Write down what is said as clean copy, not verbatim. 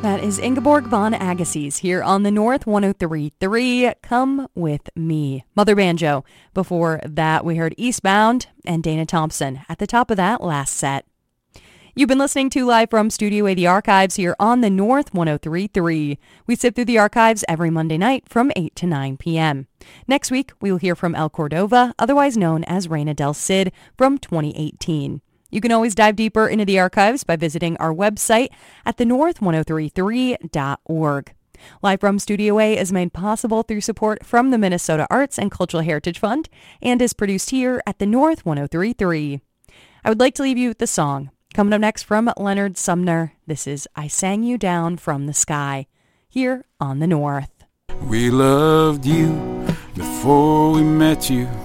That is Ingeborg von Agassiz here on the North 103.3. Come with me. Mother Banjo. Before that, we heard Eastbound and Dana Thompson at the top of that last set. You've been listening to Live from Studio A, the Archives here on the North 103.3. We sift through the archives every Monday night from 8 to 9 p.m. Next week, we will hear from El Cordova, otherwise known as Reina del Cid, from 2018. You can always dive deeper into the archives by visiting our website at thenorth1033.org. Live from Studio A is made possible through support from the Minnesota Arts and Cultural Heritage Fund and is produced here at the North 103.3. I would like to leave you with the song. Coming up next from Leonard Sumner, this is I Sang You Down from the Sky, here on the North. We loved you before we met you.